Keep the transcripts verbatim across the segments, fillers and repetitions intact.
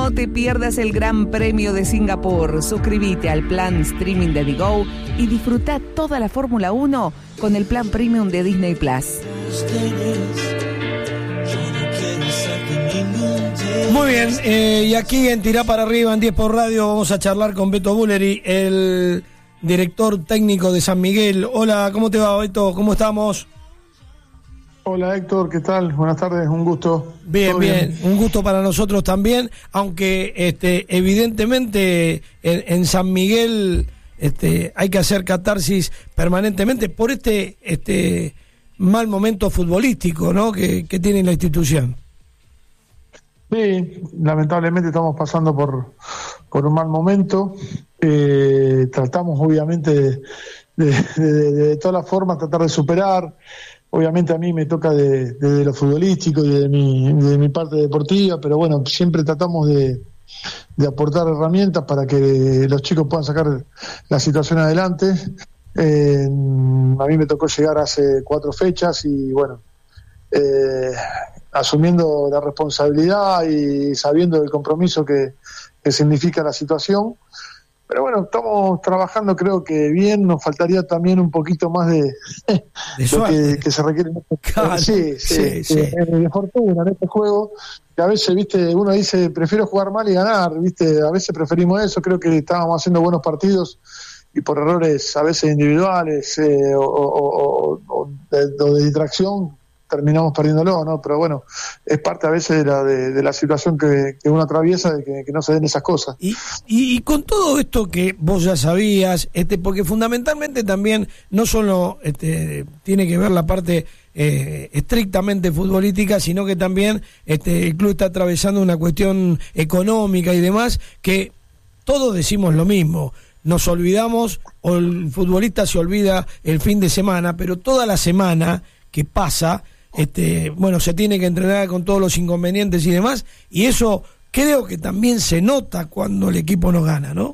No te pierdas el Gran Premio de Singapur. Suscríbete al plan streaming de Digo y disfruta toda la Fórmula uno con el plan premium de Disney Plus. Muy bien, eh, y aquí en Tirá para Arriba, en diez por Radio, vamos a charlar con Beto Bulleri, el director técnico de San Miguel. Hola, ¿cómo te va, Beto? ¿Cómo estamos? Hola, Héctor, ¿qué tal? Buenas tardes, un gusto. Bien, bien, bien, un gusto para nosotros también, aunque este, evidentemente en, en San Miguel este, hay que hacer catarsis permanentemente por este, este mal momento futbolístico, ¿no?, que, que tiene la institución. Sí, lamentablemente estamos pasando por, por un mal momento. Eh, tratamos obviamente de, de, de, de todas las formas tratar de superar. Obviamente a mí me toca de, de, de lo futbolístico y de mi, de mi parte deportiva, pero bueno, siempre tratamos de, de aportar herramientas para que los chicos puedan sacar la situación adelante. Eh, a mí me tocó llegar hace cuatro fechas y bueno, eh, asumiendo la responsabilidad y sabiendo el compromiso que, que significa la situación. Pero bueno, estamos trabajando creo que bien, nos faltaría también un poquito más de, de lo que, que se requiere en este claro, sí, sí, sí, sí. de fortuna en este juego, que a veces, viste, uno dice prefiero jugar mal y ganar, viste, a veces preferimos eso. Creo que estábamos haciendo buenos partidos y por errores a veces individuales eh, o, o, o, o, de, o de distracción terminamos perdiéndolo, ¿no? Pero bueno, es parte a veces de la, de, de la situación que, que uno atraviesa, de que, que no se den esas cosas. Y, y, y con todo esto que vos ya sabías, este, porque fundamentalmente también no solo este, tiene que ver la parte eh, estrictamente futbolística, sino que también este, el club está atravesando una cuestión económica y demás, que todos decimos lo mismo. Nos olvidamos, o el futbolista se olvida el fin de semana, pero toda la semana que pasa, este, bueno, se tiene que entrenar con todos los inconvenientes y demás, y eso creo que también se nota cuando el equipo no gana, ¿no?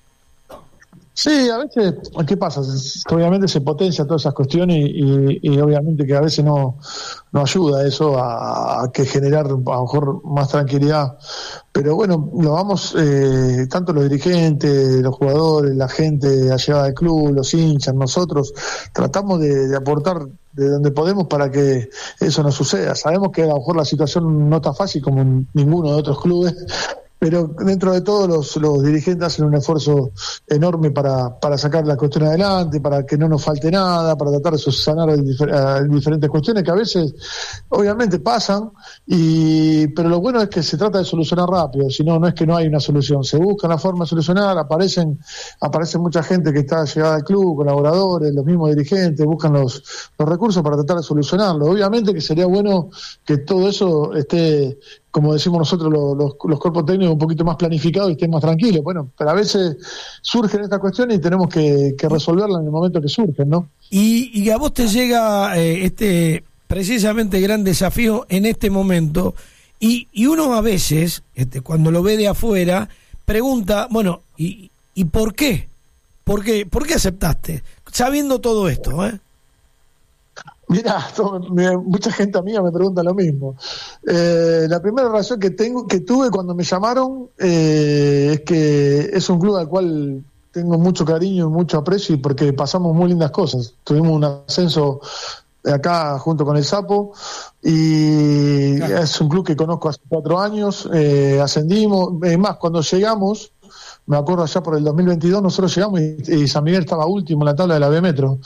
Sí, a veces, ¿qué pasa? Obviamente se potencia todas esas cuestiones y, y, y obviamente que a veces no, no ayuda eso a, a que generar a lo mejor más tranquilidad. Pero bueno, lo vamos, eh, tanto los dirigentes, los jugadores, la gente allegada del club, los hinchas, nosotros, tratamos de, de aportar de donde podemos para que eso no suceda. Sabemos que a lo mejor la situación no está fácil como en ninguno de otros clubes, pero dentro de todo los, los dirigentes hacen un esfuerzo enorme para, para sacar la cuestión adelante, para que no nos falte nada, para tratar de subsanar difer- diferentes cuestiones que a veces obviamente pasan, y pero lo bueno es que se trata de solucionar rápido, si no, no es que no hay una solución, se busca la forma de solucionar, aparecen aparece mucha gente que está llegada al club, colaboradores, los mismos dirigentes, buscan los, los recursos para tratar de solucionarlo. Obviamente que sería bueno que todo eso esté, como decimos nosotros los, los, los cuerpos técnicos, un poquito más planificados y estén más tranquilos. Bueno, pero a veces surgen estas cuestiones y tenemos que, que resolverlas en el momento que surgen, ¿no? Y, y a vos te llega eh, este precisamente gran desafío en este momento, y, y uno a veces, este, cuando lo ve de afuera, pregunta, bueno, ¿y, y por qué? ¿Por qué? ¿Por qué aceptaste? Sabiendo todo esto, ¿eh? Mirá, todo, me, mucha gente amiga me pregunta lo mismo. Eh, la primera razón que tengo, que tuve cuando me llamaron, eh, es que es un club al cual tengo mucho cariño y mucho aprecio, y porque pasamos muy lindas cosas. Tuvimos un ascenso acá junto con el Sapo, y claro, es un club que conozco hace cuatro años, eh, ascendimos, es más, cuando llegamos, me acuerdo allá por el dos mil veintidós, nosotros llegamos y, y San Miguel estaba último en la tabla de la B Metro.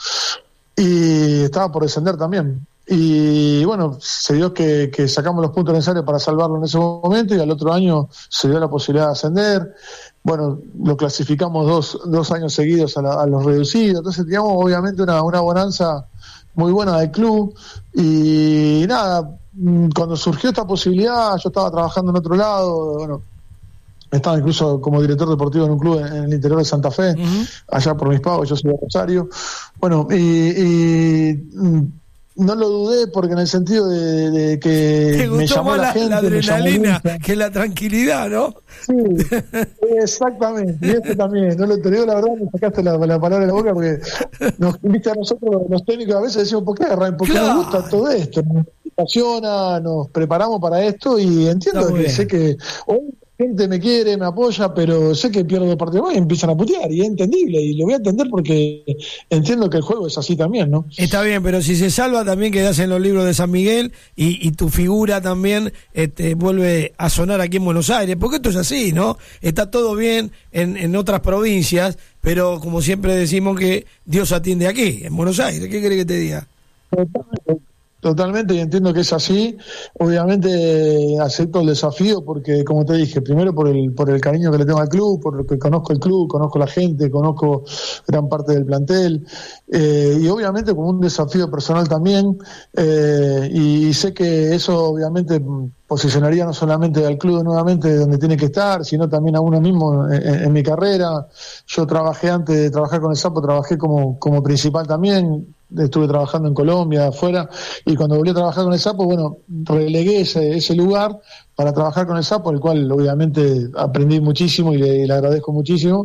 Y estaba por descender también. Y bueno, se dio que, que sacamos los puntos necesarios para salvarlo en ese momento, y al otro año se dio la posibilidad de ascender. Bueno, lo clasificamos dos, dos años seguidos a, la, a los reducidos. Entonces teníamos obviamente una, una bonanza muy buena del club. Y nada, cuando surgió esta posibilidad, yo estaba trabajando en otro lado, bueno, estaba incluso como director deportivo en un club en el interior de Santa Fe, uh-huh, allá por mis pagos, yo soy de Rosario. Bueno, y, y no lo dudé, porque en el sentido de, de que ¿te me llamó la, la gente, la adrenalina, me que la tranquilidad, ¿no? Sí, exactamente, y este también, no lo te digo la verdad, me sacaste la, la palabra de la boca, porque nos viste a nosotros los técnicos, a veces decimos, ¿por qué agarran? Porque claro, nos gusta todo esto, nos apasiona, nos preparamos para esto, y entiendo que sé que hoy gente me quiere, me apoya, pero sé que pierdo partido más y empiezan a putear, y es entendible, y lo voy a entender porque entiendo que el juego es así también, ¿no? Está bien, pero si se salva también quedás en los libros de San Miguel y, y tu figura también este, vuelve a sonar aquí en Buenos Aires, porque esto es así, ¿no? Está todo bien en, en otras provincias, pero como siempre decimos que Dios atiende aquí, en Buenos Aires. ¿Qué querés que te diga? Totalmente, y entiendo que es así. Obviamente acepto el desafío porque, como te dije, primero por el por el cariño que le tengo al club, porque conozco el club, conozco la gente, conozco gran parte del plantel, eh, y obviamente como un desafío personal también, eh, y, y sé que eso obviamente posicionaría no solamente al club nuevamente donde tiene que estar, sino también a uno mismo en, en, en mi carrera. Yo trabajé antes de trabajar con el Sapo, trabajé como, como principal también. Estuve trabajando en Colombia, afuera, y cuando volví a trabajar con el Sapo, bueno, relegué ese, ese lugar para trabajar con el Sapo, el cual obviamente aprendí muchísimo y le, le agradezco muchísimo,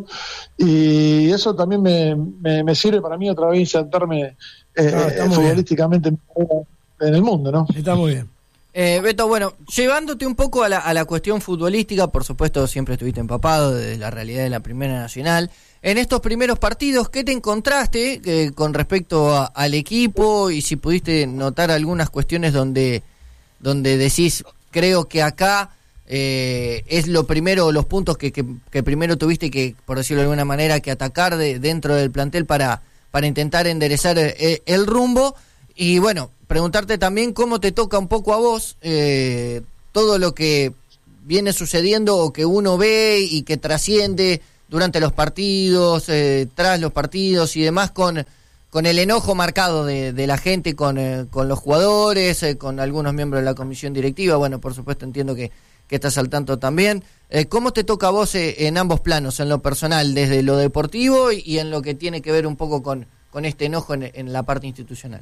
y eso también me, me, me sirve para mí otra vez insertarme eh, ah, futbolísticamente en el mundo, ¿no? Está muy bien. Eh, Beto, bueno, llevándote un poco a la, a la cuestión futbolística, por supuesto siempre estuviste empapado de la realidad de la Primera Nacional. En estos primeros partidos, ¿qué te encontraste eh, con respecto a, al equipo? Y si pudiste notar algunas cuestiones donde, donde decís, creo que acá eh, es lo primero, los puntos que, que, que primero tuviste que, por decirlo de alguna manera, que atacar de, dentro del plantel para, para intentar enderezar el, el rumbo. Y bueno, preguntarte también cómo te toca un poco a vos eh, todo lo que viene sucediendo o que uno ve y que trasciende durante los partidos, eh, tras los partidos y demás, con, con el enojo marcado de, de la gente con, eh, con los jugadores, eh, con algunos miembros de la comisión directiva. Bueno, por supuesto entiendo que, que estás al tanto también. Eh, ¿Cómo te toca a vos eh, en ambos planos, en lo personal, desde lo deportivo y, y en lo que tiene que ver un poco con, con este enojo en, en la parte institucional?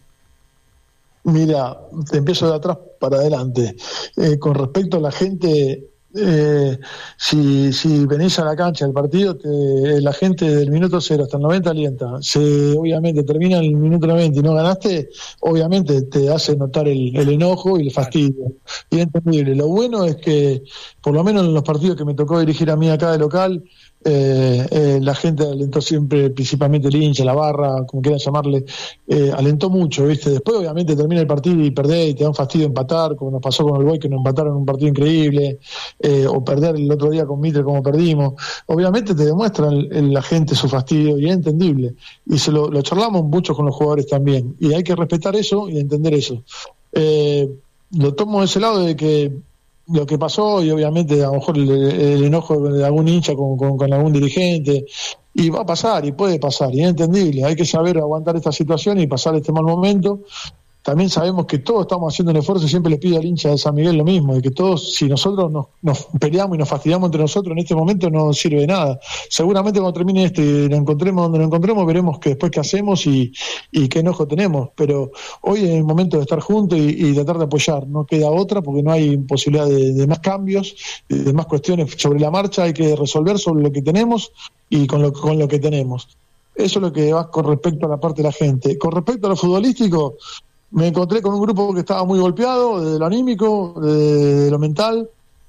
Mira, te empiezo de atrás para adelante. Eh, con respecto a la gente, eh, si, si venís a la cancha del partido, te, la gente del minuto cero hasta el noventa alienta. Si obviamente termina el minuto noventa y no ganaste, obviamente te hace notar el, el enojo y el fastidio. Y es entendible. Lo bueno es que, por lo menos en los partidos que me tocó dirigir a mí acá de local, Eh, eh, la gente alentó siempre, principalmente el hincha, la barra, como quieran llamarle, eh, alentó mucho, ¿viste? Después obviamente termina el partido y perdés y te da un fastidio empatar, como nos pasó con el Boy, que nos empataron en un partido increíble, eh, o perder el otro día con Mitre como perdimos. Obviamente te demuestra el, el, la gente su fastidio y es entendible, y se lo, lo charlamos mucho con los jugadores también, y hay que respetar eso y entender eso. Eh, lo tomo de ese lado de que lo que pasó, y obviamente a lo mejor el, el enojo de algún hincha con, con, con algún dirigente, y va a pasar, y puede pasar, y es entendible. Hay que saber aguantar esta situación y pasar este mal momento. También sabemos que todos estamos haciendo un esfuerzo, y siempre le pido al hincha de San Miguel lo mismo, de que todos, si nosotros nos, nos peleamos y nos fastidiamos entre nosotros en este momento, no sirve de nada. Seguramente cuando termine este y nos encontremos donde nos encontremos, veremos que después qué hacemos y, y qué enojo tenemos. Pero hoy es el momento de estar juntos y, y tratar de apoyar. No queda otra, porque no hay posibilidad de, de más cambios, de más cuestiones sobre la marcha. Hay que resolver sobre lo que tenemos y con lo, con lo que tenemos. Eso es lo que va con respecto a la parte de la gente. Con respecto a lo futbolístico, me encontré con un grupo que estaba muy golpeado, desde lo anímico, de lo mental,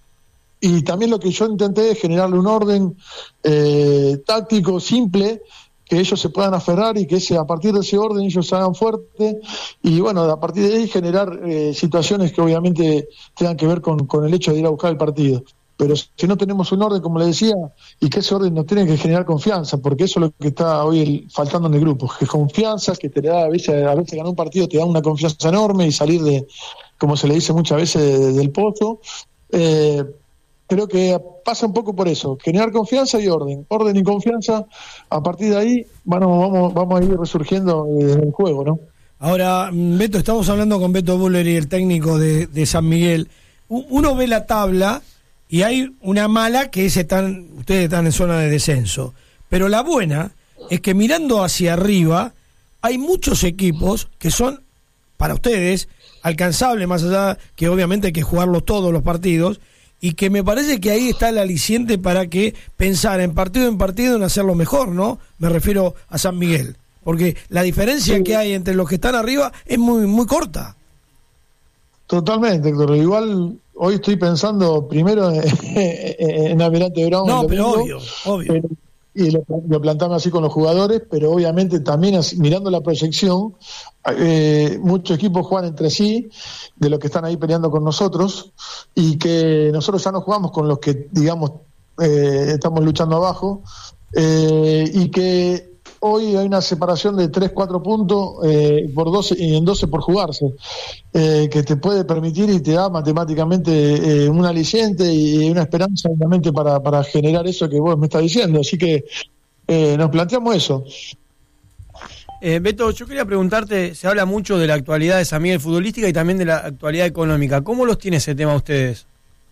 y también lo que yo intenté es generarle un orden eh, táctico, simple, que ellos se puedan aferrar y que ese, a partir de ese orden ellos se hagan fuerte, y bueno, a partir de ahí generar eh, situaciones que obviamente tengan que ver con, con el hecho de ir a buscar el partido. Pero si no tenemos un orden, como le decía, y que ese orden nos tiene que generar confianza, porque eso es lo que está hoy el, faltando en el grupo, que confianza, que te da, a veces, a veces ganar un partido te da una confianza enorme y salir de, como se le dice muchas veces, de, del pozo. Eh, creo que pasa un poco por eso, generar confianza y orden, orden y confianza, a partir de ahí vamos, vamos, vamos a ir resurgiendo en el juego, ¿no? Ahora, Beto, estamos hablando con Beto Bulleri, el técnico de, de San Miguel. Uno ve la tabla y hay una mala que es están, ustedes están en zona de descenso. Pero la buena es que mirando hacia arriba hay muchos equipos que son, para ustedes, alcanzables, más allá que obviamente hay que jugarlos todos los partidos, y que me parece que ahí está el aliciente para que pensar en partido en partido en hacerlo mejor, ¿no? Me refiero a San Miguel, porque la diferencia sí. que hay entre los que están arriba es muy, muy corta. Totalmente, Héctor. Igual hoy estoy pensando primero en, en Almirante Brown. No, pero obvio, obvio. Pero, y lo, lo plantamos así con los jugadores, pero obviamente también así, mirando la proyección, eh, muchos equipos juegan entre sí, de los que están ahí peleando con nosotros, y que nosotros ya no jugamos con los que, digamos, eh, estamos luchando abajo, eh, y que hoy hay una separación de tres cuatro puntos eh, por doce y en doce por jugarse, eh, que te puede permitir y te da matemáticamente eh, un aliciente y una esperanza obviamente para, para generar eso que vos me estás diciendo. Así que eh, nos planteamos eso. Eh, Beto, yo quería preguntarte, se habla mucho de la actualidad de San Miguel futbolística y también de la actualidad económica. ¿Cómo los tiene ese tema ustedes?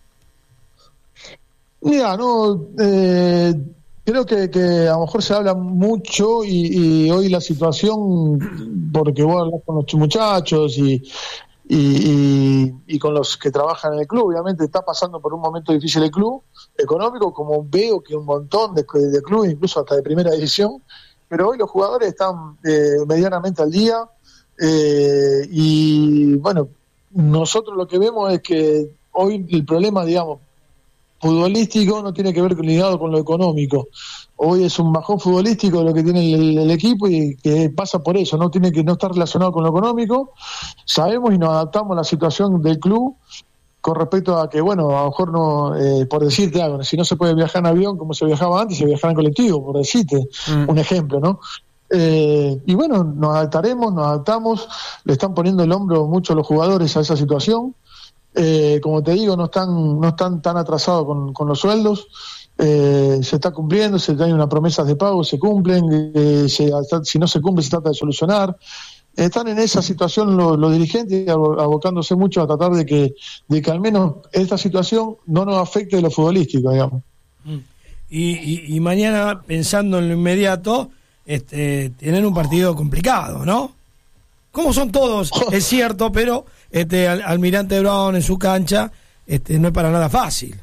Mira, no... Eh, Creo que, que a lo mejor se habla mucho y, y hoy la situación, porque vos hablas con los muchachos y, y, y, y con los que trabajan en el club, obviamente está pasando por un momento difícil el club económico, como veo que un montón de, de clubes, incluso hasta de primera división, pero hoy los jugadores están eh, medianamente al día eh, y bueno, nosotros lo que vemos es que hoy el problema, digamos, futbolístico no tiene que ver ligado con lo económico. Hoy es un bajón futbolístico lo que tiene el, el equipo y que pasa por eso, no tiene que no estar relacionado con lo económico. Sabemos y nos adaptamos a la situación del club con respecto a que, bueno, a lo mejor no, eh, por decirte algo, si no se puede viajar en avión como se viajaba antes, se viajaba en colectivo, por decirte mm. un ejemplo, ¿no? Eh, y bueno, nos adaptaremos, nos adaptamos, le están poniendo el hombro mucho los jugadores a esa situación. Eh, como te digo, no están no están tan atrasados con, con los sueldos, eh, se está cumpliendo, se hay unas promesas de pago, se cumplen, eh, se, si no se cumple se trata de solucionar. Están en esa situación los, los dirigentes abocándose mucho a tratar de que de que al menos esta situación no nos afecte de lo futbolístico, digamos. Y, y, y mañana, pensando en lo inmediato, este, tienen un partido complicado, ¿no? Como son todos, es cierto, pero este Almirante Brown en su cancha este no es para nada fácil.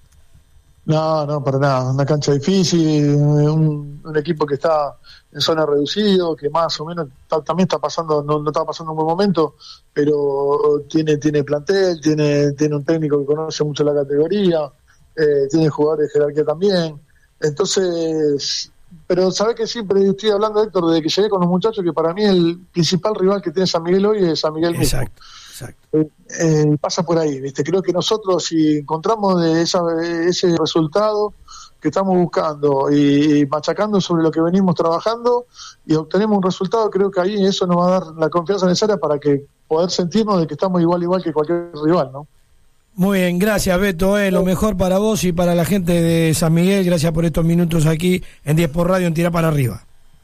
No, no, para nada. Una cancha difícil, un, un equipo que está en zona reducido, que más o menos ta, también está pasando, no, no está pasando un buen momento, pero tiene tiene plantel, tiene tiene un técnico que conoce mucho la categoría, eh, tiene jugadores de jerarquía también. Entonces... Pero sabés que siempre estoy hablando, Héctor, desde que llegué con los muchachos, que para mí el principal rival que tiene San Miguel hoy es San Miguel mismo. Exacto, exacto. Eh, eh, pasa por ahí, ¿viste? Creo que nosotros, si encontramos de esa, ese resultado que estamos buscando y, y machacando sobre lo que venimos trabajando y obtenemos un resultado, creo que ahí eso nos va a dar la confianza necesaria para que poder sentirnos de que estamos igual igual que cualquier rival, ¿no? Muy bien, gracias Beto, eh, lo mejor para vos y para la gente de San Miguel, gracias por estos minutos aquí en diez por Radio en Tirá para Arriba.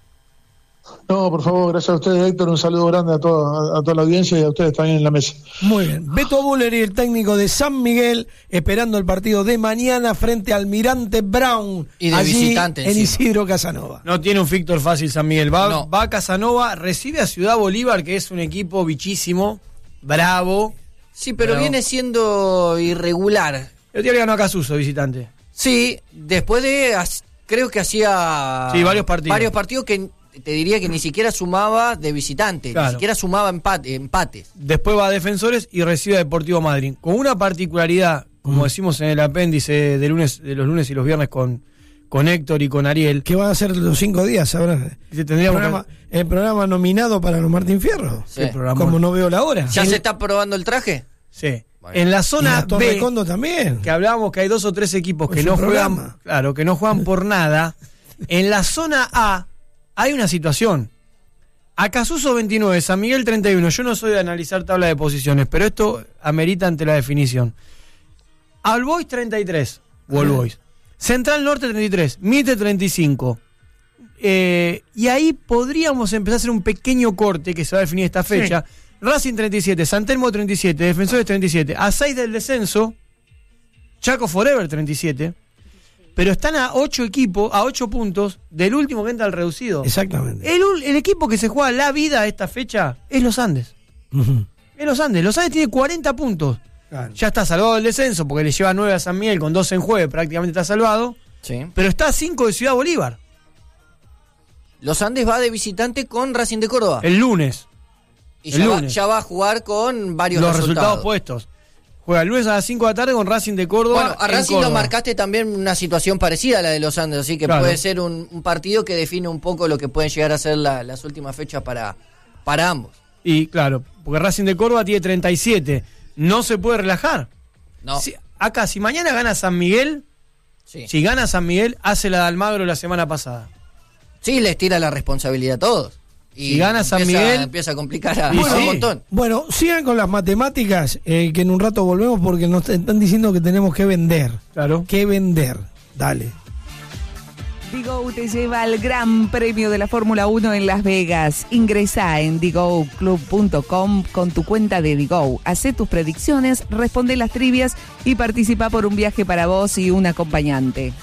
No, por favor, gracias a ustedes, Héctor, un saludo grande a toda, a toda la audiencia y a ustedes también en la mesa. Muy bien, Beto Bulleri, el técnico de San Miguel, esperando el partido de mañana frente al Almirante Brown, y de allí visitante, en sí. Isidro Casanova. No tiene un Víctor fácil San Miguel, va, no. va a Casanova, recibe a Ciudad Bolívar, que es un equipo bichísimo, bravo. Sí, pero Bravo. viene siendo irregular. El día le ganó a Casuso, visitante. Sí, después de, creo que hacía sí, varios partidos. varios partidos que te diría que ni siquiera sumaba de visitante, claro. ni siquiera sumaba empate, empates. Después va a Defensores y recibe a Deportivo Madryn. Con una particularidad, como mm. decimos en el apéndice de lunes, de los lunes y los viernes con, con Héctor y con Ariel. ¿Qué van a ser los cinco días ahora? El programa, que... el programa nominado para los Martín Fierro. Sí. Como no veo la hora. ¿Ya el... se está probando el traje? Sí. Bueno. En la zona y B, Condo también. Que hablábamos que hay dos o tres equipos que no programa. juegan, claro, que no juegan por nada. En la zona A hay una situación. Acasuso veintinueve, San Miguel treinta y uno. Yo no soy de analizar tabla de posiciones, pero esto amerita ante la definición. All Boys treinta y tres, o All Boys. Central Norte treinta y tres, Mitre treinta y cinco. Eh, y ahí podríamos empezar a hacer un pequeño corte que se va a definir esta fecha. Sí. Racing treinta y siete, San Telmo treinta y siete, Defensores treinta y siete, a seis del descenso, Chaco Forever treinta y siete, pero están a ocho equipos, a ocho puntos del último que entra al reducido. Exactamente. El, el equipo que se juega la vida a esta fecha es Los Andes. Uh-huh. Es Los Andes. Los Andes tiene cuarenta puntos. Claro. Ya está salvado del descenso porque le lleva nueve a San Miguel con doce en juego, prácticamente está salvado. Sí. Pero está a cinco de Ciudad Bolívar. Los Andes va de visitante con Racing de Córdoba. El lunes. Y ya va, ya va a jugar con varios los resultados. resultados puestos. Juega el lunes a las cinco de la tarde con Racing de Córdoba. Bueno, a Racing lo marcaste también una situación parecida a la de los Andes, así que claro, puede ser un, un partido que define un poco lo que pueden llegar a ser la, las últimas fechas para, para ambos. Y claro, porque Racing de Córdoba tiene treinta y siete, no se puede relajar. No. Si, acá, si mañana gana San Miguel, sí. si gana San Miguel, hace la de Almagro la semana pasada. Sí, les tira la responsabilidad a todos. Y si gana San empieza, Miguel empieza a complicar a, bueno, a un montón. Bueno, sigan con las matemáticas, eh, que en un rato volvemos porque nos están diciendo que tenemos que vender. Claro. Que vender. Dale. Digo te lleva al Gran Premio de la Fórmula uno en Las Vegas. Ingresá en digo club punto com con tu cuenta de Digo. Hacé tus predicciones, responde las trivias y participa por un viaje para vos y un acompañante.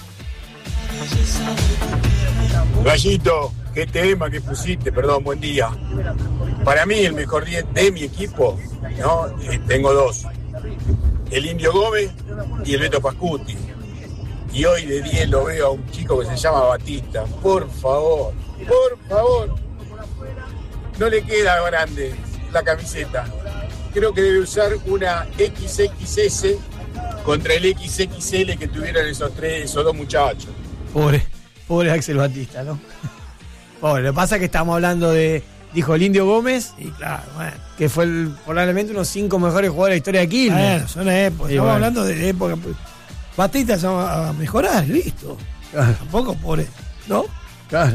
Gallito, qué tema que pusiste, perdón, buen día. Para mí el mejor diez de mi equipo, ¿no? Eh, tengo dos. El Indio Gómez y el Beto Pascuti. Y hoy de diez lo veo a un chico que se llama Batista. Por favor, por favor. No le queda grande la camiseta. Creo que debe usar una equis equis ese contra el equis equis ele que tuvieron esos tres, esos dos muchachos. Pobre, pobre Axel Batista, ¿no? Pobre, lo que pasa es que estamos hablando de, dijo el Indio Gómez, y claro, bueno, que fue el, probablemente unos cinco mejores jugadores de la historia de Quilmes. Bueno, son épocas, estamos bueno. hablando de época. Batista se va a mejorar, listo. Claro. Tampoco pobre, ¿no? Claro.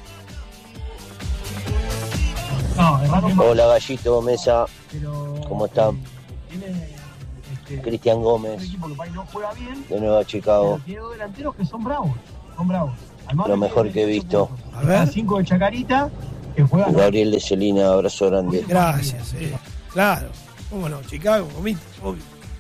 Hola Gallito, Mesa, ¿cómo están? Cristian Gómez, de Nueva Chicago. Lo mejor que he visto. A ver. cinco de Chacarita. Gabriel de Celina, abrazo grande. Gracias, sí. Claro. ¿Cómo no? Chicago, comiste, obvio.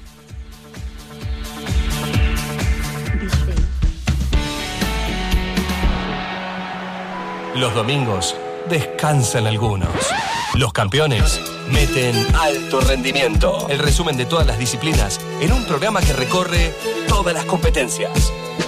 Los domingos descansan algunos. Los campeones meten alto rendimiento. El resumen de todas las disciplinas en un programa que recorre todas las competencias.